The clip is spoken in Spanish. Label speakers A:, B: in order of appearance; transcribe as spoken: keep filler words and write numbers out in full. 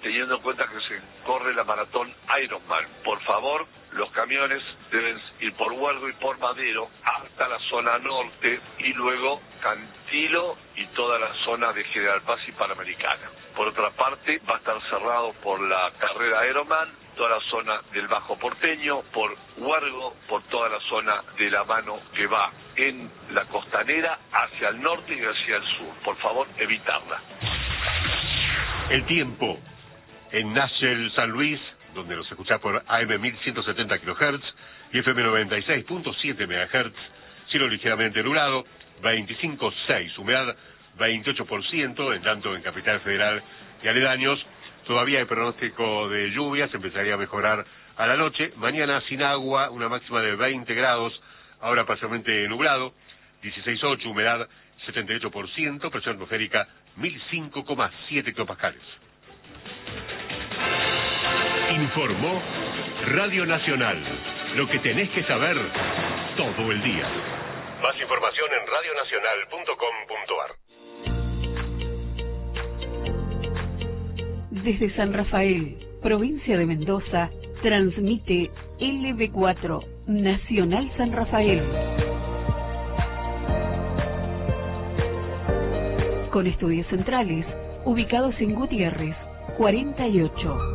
A: teniendo en cuenta que se corre la maratón Ironman. Por favor, los camiones deben ir por Huergo y por Madero hasta la zona norte y luego Cantilo y toda la zona de General Paz y Panamericana. Por otra parte, va a estar cerrado por la carrera Ironman, toda la zona del Bajo Porteño, por Huergo, por toda la zona de la mano que va en la costanera hacia el norte y hacia el sur. Por favor, evitarla.
B: El tiempo en Nashville, San Luis, donde nos escuchás por A M mil ciento setenta kilohertz y F M noventa y seis punto siete megahertz, cielo ligeramente nublado, veinticinco punto seis, humedad veintiocho por ciento, en tanto en Capital Federal y aledaños. Todavía hay pronóstico de lluvias, empezaría a mejorar a la noche. Mañana sin agua, una máxima de veinte grados, ahora parcialmente nublado, dieciséis punto ocho, humedad setenta y ocho por ciento, presión atmosférica mil cinco coma siete hectopascales.
C: Informó Radio Nacional. Lo que tenés que saber todo el día.
B: Más información en radio nacional punto com punto a r.
D: Desde San Rafael, provincia de Mendoza, transmite L B cuatro, Nacional San Rafael. Con estudios centrales, ubicados en Gutiérrez, cuarenta y ocho.